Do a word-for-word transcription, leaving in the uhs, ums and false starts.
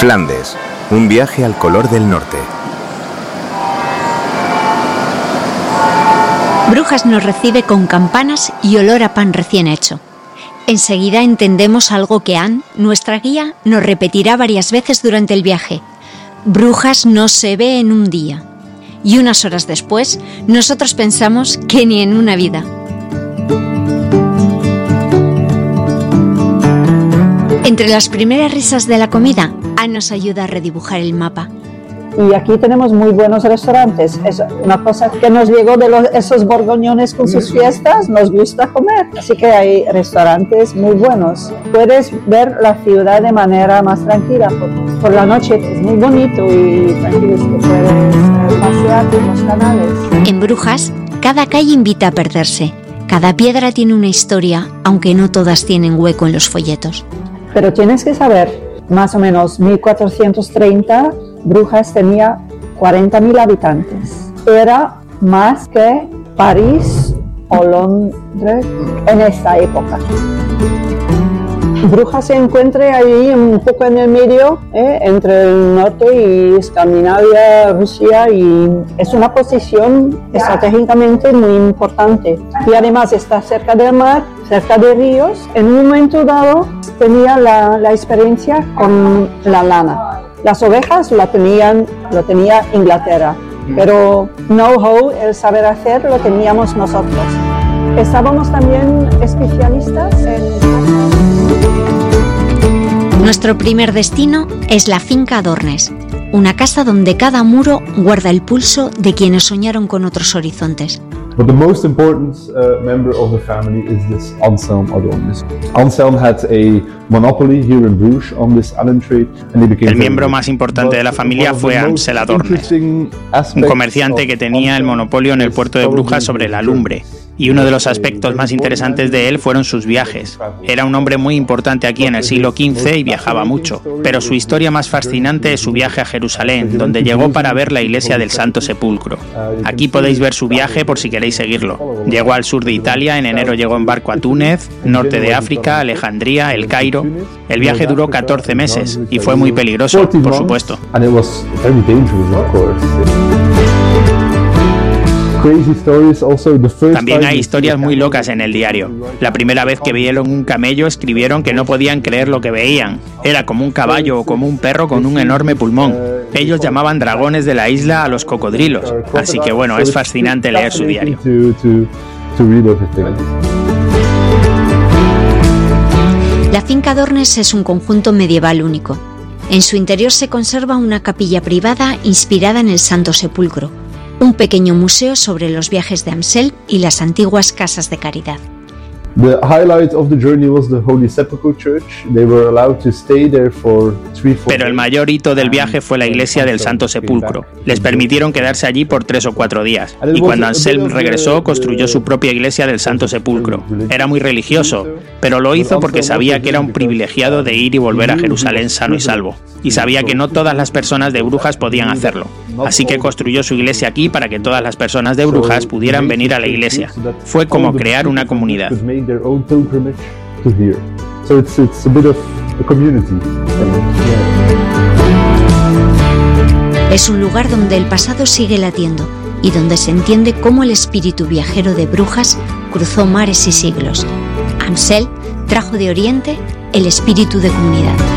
Flandes, un viaje al color del norte. Brujas nos recibe con campanas y olor a pan recién hecho. Enseguida entendemos algo que Anne, nuestra guía, nos repetirá varias veces durante el viaje. Brujas no se ve en un día. Y unas horas después, nosotros pensamos que ni en una vida. Entre las primeras risas de la comida, Anne nos ayuda a redibujar el mapa. Y aquí tenemos muy buenos restaurantes. Es una cosa que nos llegó de los, esos borgoñones con sus fiestas, nos gusta comer. Así que hay restaurantes muy buenos. Puedes ver la ciudad de manera más tranquila. Por, por la noche es muy bonito y tranquilo, que puedes pasear por los canales. En Brujas, cada calle invita a perderse. Cada piedra tiene una historia, aunque no todas tienen hueco en los folletos. Pero tienes que saber, más o menos mil cuatrocientos treinta, Brujas tenía cuarenta mil habitantes. Era más que París o Londres en esta época. Brujas se encuentra ahí un poco en el medio, ¿eh? entre el norte y Escandinavia, Rusia, y es una posición estratégicamente muy importante. Y además está cerca del mar, cerca de ríos. En un momento dado tenía la, la experiencia con la lana. Las ovejas lo tenían, lo tenía Inglaterra, pero know-how, el saber hacer, lo teníamos nosotros. Estábamos también especialistas en... Nuestro primer destino es la finca Adornes, una casa donde cada muro guarda el pulso de quienes soñaron con otros horizontes. But the most important uh, member of the family is this Anselm Adornes. Anselm had a monopoly here in Bruges on this allen trade, and he became. El miembro más importante de la familia fue Ansel Adornes, un comerciante que tenía el monopolio en el puerto de Brujas sobre la lumbre. Y uno de los aspectos más interesantes de él fueron sus viajes. Era un hombre muy importante aquí en el siglo quince y viajaba mucho, pero su historia más fascinante es su viaje a Jerusalén, donde llegó para ver la iglesia del Santo Sepulcro. Aquí podéis ver su viaje por si queréis seguirlo. Llegó al sur de Italia, en enero llegó en barco a Túnez, norte de África, Alejandría, El Cairo. El viaje duró catorce meses y fue muy peligroso, por supuesto. También hay historias muy locas en el diario. La primera vez que vieron un camello escribieron que no podían creer lo que veían. Era como un caballo o como un perro con un enorme pulmón. Ellos llamaban dragones de la isla a los cocodrilos. Así que bueno, es fascinante leer su diario. La finca Adornes es un conjunto medieval único. En su interior se conserva una capilla privada inspirada en el Santo Sepulcro, un pequeño museo sobre los viajes de Amsel y las antiguas casas de caridad. The highlight of the journey was the Holy Sepulchre Church. They were allowed to stay there for three, four Pero el mayor hito del viaje fue la iglesia del Santo Sepulcro. Les permitieron quedarse allí por tres o cuatro días. Y cuando Anselm regresó, construyó su propia iglesia del Santo Sepulcro. Era muy religioso, pero lo hizo porque sabía que era un privilegiado de ir y volver a Jerusalén sano y salvo. Y sabía que no todas las personas de Brujas podían hacerlo. Así que construyó su iglesia aquí para que todas las personas de Brujas pudieran venir a la iglesia. Fue como crear una comunidad. their own pilgrimage to here. So it's it's a bit of a community. Es un lugar donde el pasado sigue latiendo y donde se entiende cómo el espíritu viajero de Brujas cruzó mares y siglos. Amsel trajo de Oriente el espíritu de comunidad.